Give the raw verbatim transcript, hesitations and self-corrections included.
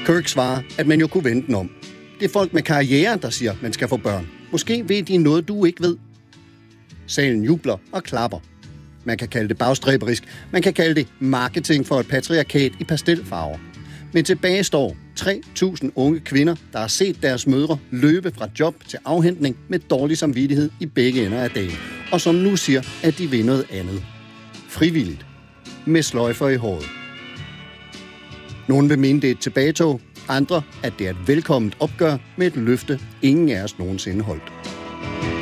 Kirk svarer, at man jo kunne vente den om. Det er folk med karriere, der siger, at man skal få børn. Måske ved de noget, du ikke ved. Salen jubler og klapper. Man kan kalde det bagstræberisk. Man kan kalde det marketing for et patriarkat i pastelfarver. Men tilbage står tre tusind unge kvinder, der har set deres mødre løbe fra job til afhentning med dårlig samvittighed i begge ender af dagen. Og som nu siger, at de vil noget andet. Frivilligt. Med sløjfer i håret. Nogle vil mene, det er et tilbagetog. Andre, at det er et velkomment opgør med et løfte, ingen af os nogensinde holdt.